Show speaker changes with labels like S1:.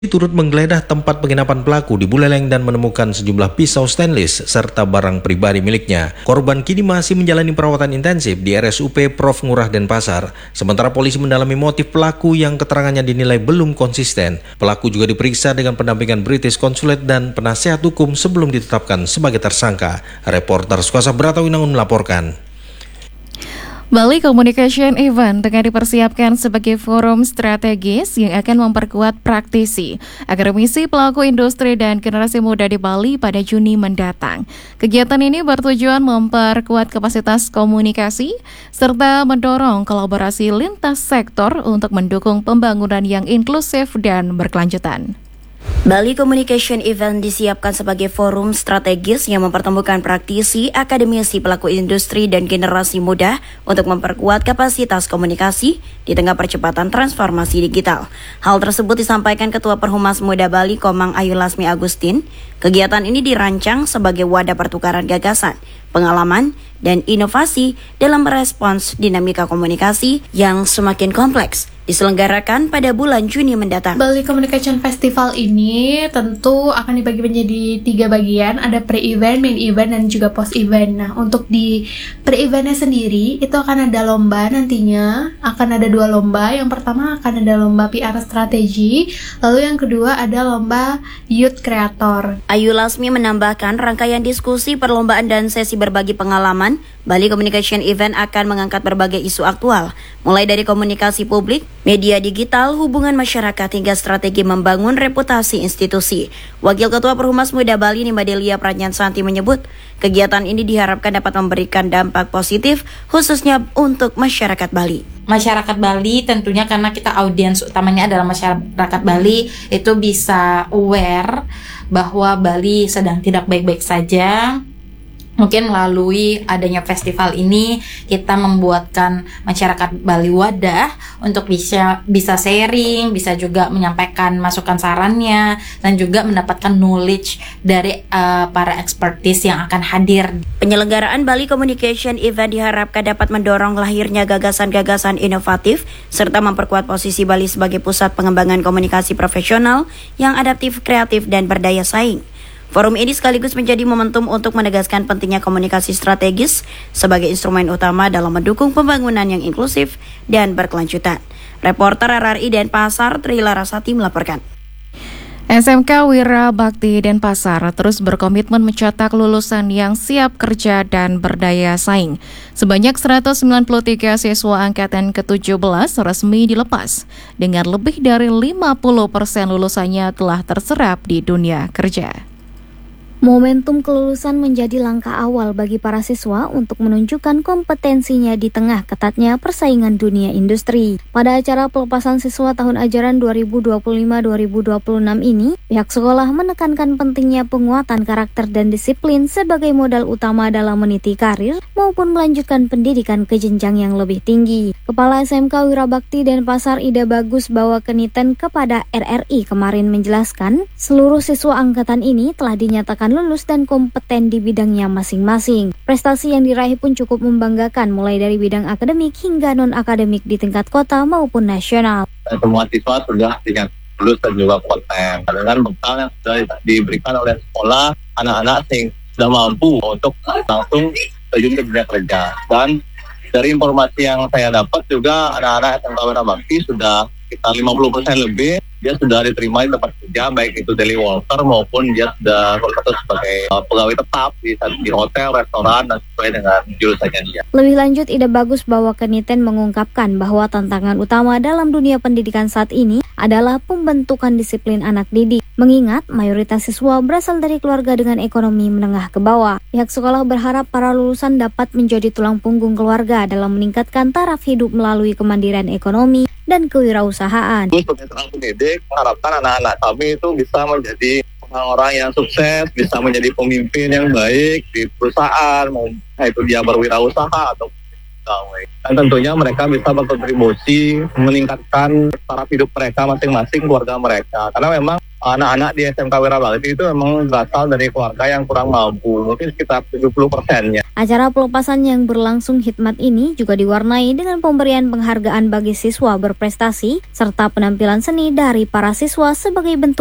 S1: turut menggeledah tempat penginapan pelaku di Buleleng dan menemukan sejumlah pisau stainless serta barang pribadi miliknya. Korban kini masih menjalani perawatan intensif di RSUP Prof. Ngurah Denpasar. Sementara polisi mendalami motif pelaku yang keterangannya dinilai belum konsisten. Pelaku juga diperiksa dengan pendampingan British Consulate dan penasehat hukum sebelum ditetapkan sebagai tersangka. Reporter Suasa Bratawinangun melaporkan.
S2: Bali Communication Event tengah dipersiapkan sebagai forum strategis yang akan memperkuat praktisi, akademisi, pelaku industri, dan generasi muda di Bali pada Juni mendatang. Kegiatan ini bertujuan memperkuat kapasitas komunikasi serta mendorong kolaborasi lintas sektor untuk mendukung pembangunan yang inklusif dan berkelanjutan.
S3: Bali Communication Event disiapkan sebagai forum strategis yang mempertemukan praktisi, akademisi, pelaku industri, dan generasi muda untuk memperkuat kapasitas komunikasi di tengah percepatan transformasi digital. Hal tersebut disampaikan Ketua Perhumas Muda Bali Komang Ayu Lasmi Agustin. Kegiatan ini dirancang sebagai wadah pertukaran gagasan, pengalaman, dan inovasi dalam merespons dinamika komunikasi yang semakin kompleks. Diselenggarakan pada bulan Juni mendatang.
S4: Bali Communication Festival ini tentu akan dibagi menjadi 3 bagian, ada pre-event, main event, dan juga post-event. Nah, untuk di pre-eventnya sendiri, itu akan ada lomba nantinya, akan ada 2 lomba. Yang pertama akan ada lomba PR strategi, lalu yang kedua ada lomba Youth Creator.
S3: Ayu Lasmi menambahkan rangkaian diskusi, perlombaan, dan sesi berbagi pengalaman. Bali Communication Event akan mengangkat berbagai isu aktual, mulai dari komunikasi publik, media digital, hubungan masyarakat, hingga strategi membangun reputasi institusi. Wakil Ketua Perhumas Muda Bali Nimadelia Pradnyansanti menyebut, kegiatan ini diharapkan dapat memberikan dampak positif, khususnya untuk masyarakat Bali.
S5: Masyarakat Bali tentunya karena kita audiens utamanya adalah masyarakat Bali, itu bisa aware bahwa Bali sedang tidak baik-baik saja. Mungkin melalui adanya festival ini kita membuatkan masyarakat Bali wadah untuk bisa sharing, bisa juga menyampaikan masukan sarannya, dan juga mendapatkan knowledge dari para expertise yang akan hadir.
S3: Penyelenggaraan Bali Communication Event diharapkan dapat mendorong lahirnya gagasan-gagasan inovatif serta memperkuat posisi Bali sebagai pusat pengembangan komunikasi profesional yang adaptif, kreatif, dan berdaya saing. Forum ini sekaligus menjadi momentum untuk menegaskan pentingnya komunikasi strategis sebagai instrumen utama dalam mendukung pembangunan yang inklusif dan berkelanjutan. Reporter RRI Denpasar, Tri Larasati melaporkan.
S2: SMK Wira Bakti Denpasar terus berkomitmen mencetak lulusan yang siap kerja dan berdaya saing. Sebanyak 193 siswa angkatan ke-17 resmi dilepas, dengan lebih dari 50% lulusannya telah terserap di dunia kerja.
S6: Momentum kelulusan menjadi langkah awal bagi para siswa untuk menunjukkan kompetensinya di tengah ketatnya persaingan dunia industri. Pada acara pelepasan siswa tahun ajaran 2025-2026 ini, pihak sekolah menekankan pentingnya penguatan karakter dan disiplin sebagai modal utama dalam meniti karir maupun melanjutkan pendidikan ke jenjang yang lebih tinggi. Kepala SMK Wirabakti Denpasar Ida Bagus Bawa Keniten kepada RRI kemarin menjelaskan, seluruh siswa angkatan ini telah dinyatakan lulus dan kompeten di bidangnya masing-masing. Prestasi yang diraih pun cukup membanggakan, mulai dari bidang akademik hingga non-akademik di tingkat kota maupun nasional.
S7: Semua siswa sudah dengan lulus dan juga kompeten dengan bekal yang sudah diberikan oleh sekolah, anak-anak yang sudah mampu untuk langsung terjun ke dunia kerja. Dan dari informasi yang saya dapat juga anak-anak SMK Wirabakti sudah sekitar 50% lebih dia sudah diterima di tempat kerja, baik itu daily worker maupun dia sudah berstatus sebagai pegawai tetap di hotel, restoran, dan sesuai dengan jurusannya dia.
S6: Lebih lanjut, Ida Bagus Bawa Keniten mengungkapkan bahwa tantangan utama dalam dunia pendidikan saat ini adalah pembentukan disiplin anak didik, mengingat mayoritas siswa berasal dari keluarga dengan ekonomi menengah ke bawah. Pihak sekolah berharap para lulusan dapat menjadi tulang punggung keluarga dalam meningkatkan taraf hidup melalui kemandirian ekonomi dan kewirausahaan.
S7: Sebagai seorang pendidik, mengharapkan anak-anak kami itu bisa menjadi orang-orang yang sukses, bisa menjadi pemimpin yang baik di perusahaan, mau itu dia berwirausaha atau pegawai. Dan tentunya mereka bisa berkontribusi meningkatkan taraf hidup mereka masing-masing, keluarga mereka. Karena memang anak-anak di SMK Wirabakti itu memang berasal dari keluarga yang kurang mampu, mungkin sekitar 70%-nya.
S6: Acara pelepasan yang berlangsung hikmat ini juga diwarnai dengan pemberian penghargaan bagi siswa berprestasi serta penampilan seni dari para siswa sebagai bentuk